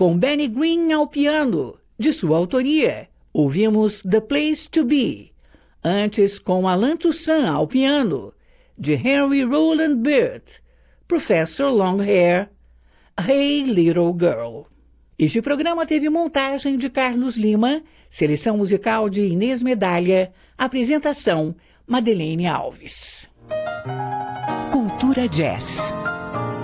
com Benny Green ao piano, de sua autoria. Ouvimos The Place to Be. Antes, com Alan Toussaint ao piano, de Henry Roland Byrd, Professor Longhair, Hey Little Girl. Este programa teve montagem de Carlos Lima, seleção musical de Inês Medalha, apresentação Madeleine Alves. Cultura Jazz.